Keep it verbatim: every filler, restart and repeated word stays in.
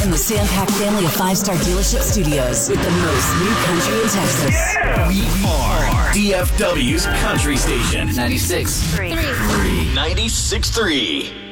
in the Sandpack family of five-star dealership studios with the most new country in Texas. Yeah. We are D F W's country station. ninety-six point three. ninety-six point three.